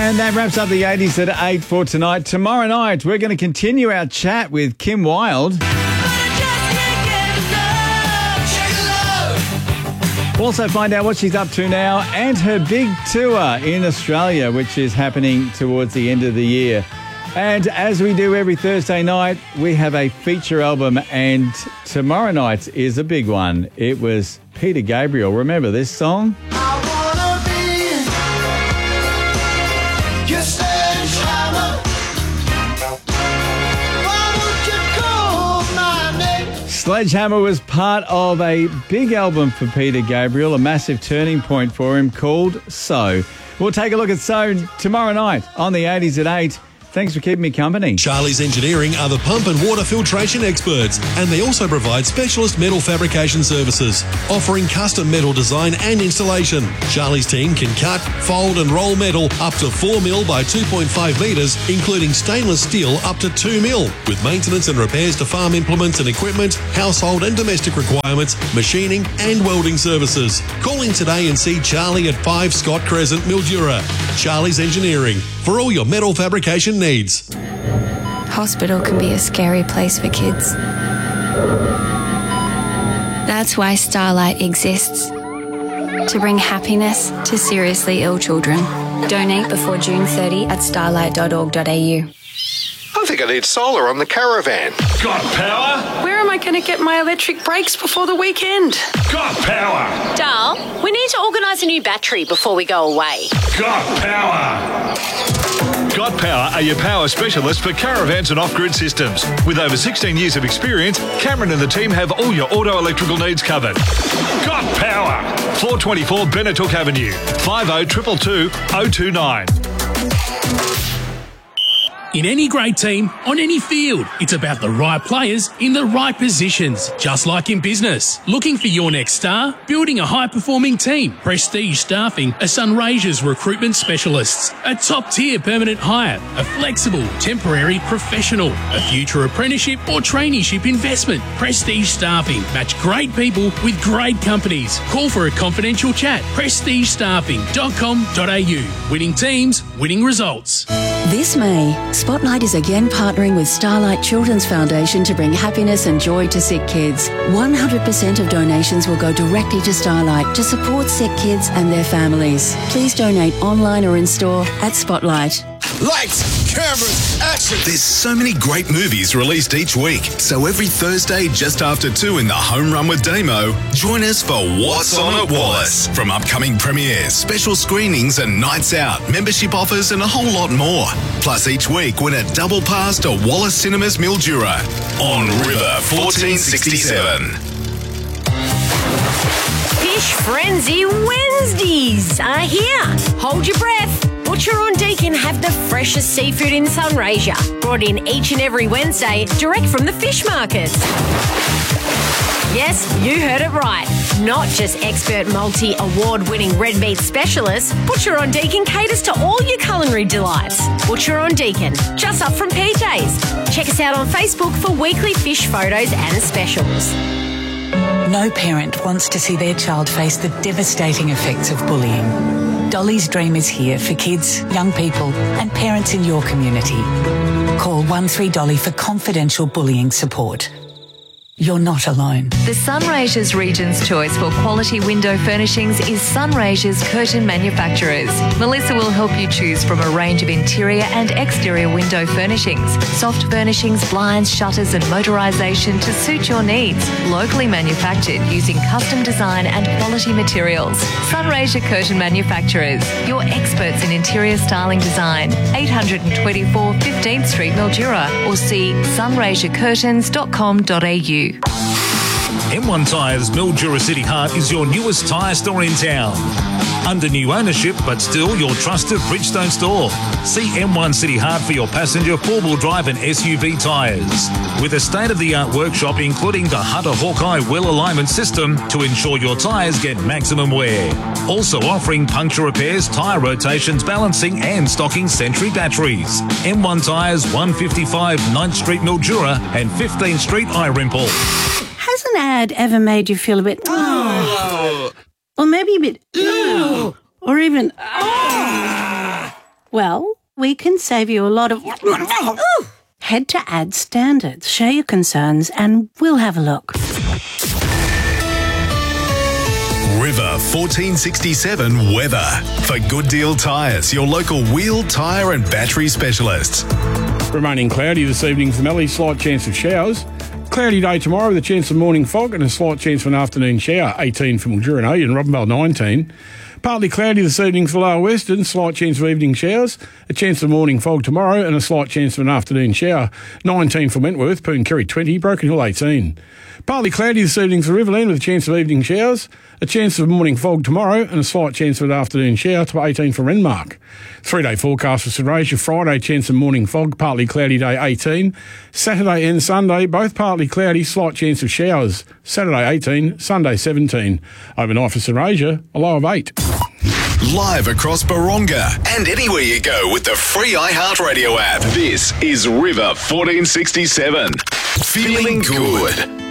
And that wraps up the 80s at 8 for tonight. Tomorrow night, we're going to continue our chat with Kim Wilde. Also find out what she's up to now and her big tour in Australia, which is happening towards the end of the year. And as we do every Thursday night, we have a feature album, and tomorrow night is a big one. It was Peter Gabriel. Remember this song? Sledgehammer was part of a big album for Peter Gabriel, a massive turning point for him called So. We'll take a look at So tomorrow night on the 80s at 8. Thanks for keeping me company. Charlie's Engineering are the pump and water filtration experts, and they also provide specialist metal fabrication services, offering custom metal design and installation. Charlie's team can cut, fold and roll metal up to 4 mil by 2.5 metres, including stainless steel up to 2 mil, with maintenance and repairs to farm implements and equipment, household and domestic requirements, machining and welding services. Call in today and see Charlie at 5 Scott Crescent, Mildura. Charlie's Engineering, for all your metal fabrication needs. Hospital can be a scary place for kids. That's why Starlight exists. To bring happiness to seriously ill children. Donate before June 30 at starlight.org.au. I think I need solar on the caravan. Got power? Where am I going to get my electric brakes before the weekend? Got power? Darl, we need to organise a new battery before we go away. Got power? Got Power are your power specialists for caravans and off-grid systems. With over 16 years of experience, Cameron and the team have all your auto electrical needs covered. Got Power! 424 Benetook Avenue, 50 222 029. In any great team, on any field, it's about the right players in the right positions, just like in business. Looking for your next star? Building a high-performing team? Prestige Staffing are Sunraysia's recruitment specialists. A top-tier permanent hire, a flexible, temporary professional, a future apprenticeship or traineeship investment. Prestige Staffing match great people with great companies. Call for a confidential chat. prestigestaffing.com.au. Winning teams, winning results. This May, Spotlight is again partnering with Starlight Children's Foundation to bring happiness and joy to sick kids. 100% of donations will go directly to Starlight to support sick kids and their families. Please donate online or in store at Spotlight. Lights, cameras, action! There's so many great movies released each week. So every Thursday just after 2 in the Home Run with Damo, join us for What's On at Wallace. From upcoming premieres, special screenings and nights out, membership offers and a whole lot more. Plus each week win a double pass to Wallace Cinemas Mildura on River 1467. Fish Frenzy Wednesdays are here. Hold your breath. Butcher on Deakin have the freshest seafood in Sunraysia, brought in each and every Wednesday direct from the fish markets. Yes, you heard it right. Not just expert multi-award-winning red meat specialists, Butcher on Deakin caters to all your culinary delights. Butcher on Deakin, just up from PJ's. Check us out on Facebook for weekly fish photos and specials. No parent wants to see their child face the devastating effects of bullying. Dolly's Dream is here for kids, young people and parents in your community. Call 13Dolly for confidential bullying support. You're not alone. The Sunraysia's Region's choice for quality window furnishings is Sunraysia's Curtain Manufacturers. Melissa will help you choose from a range of interior and exterior window furnishings, soft furnishings, blinds, shutters and motorisation to suit your needs. Locally manufactured using custom design and quality materials. Sunraysia Curtain Manufacturers, your experts in interior styling design. 824 15th Street, Mildura, or see sunraysiacurtains.com.au. M1 Tyres Mildura City Heart is your newest tyre store in town. Under new ownership, but still your trusted Bridgestone store. See M1 City Heart for your passenger, four-wheel drive and SUV tyres. With a state-of-the-art workshop including the Hunter Hawkeye wheel alignment system to ensure your tyres get maximum wear. Also offering puncture repairs, tyre rotations, balancing and stocking Sentry batteries. M1 Tyres, 155 9th Street Mildura and 15th Street Irimple. Has an ad ever made you feel a bit, or maybe a bit, or even, Well, we can save you a lot of... Head to Ad Standards, share your concerns, and we'll have a look. River 1467 weather. For Good Deal Tyres, your local wheel, tyre and battery specialists. Remaining cloudy this evening for Mallee, slight chance of showers. Cloudy day tomorrow with a chance of morning fog and a slight chance of an afternoon shower, 18 for Mildura and Robinvale 19. Partly cloudy this evening for Lower Western, slight chance of evening showers, a chance of morning fog tomorrow and a slight chance of an afternoon shower, 19 for Wentworth, Pooncarry 20, Broken Hill 18. Partly cloudy this evening for Riverland with a chance of evening showers, a chance of morning fog tomorrow and a slight chance of an afternoon shower to 18 for Renmark. 3-day forecast for St Rasia, Friday chance of morning fog, partly cloudy day 18. Saturday and Sunday, both partly cloudy, slight chance of showers. Saturday 18, Sunday 17. Overnight for St Rasia, a low of 8. Live across Baronga and anywhere you go with the free iHeartRadio app. This is River 1467. Feeling good.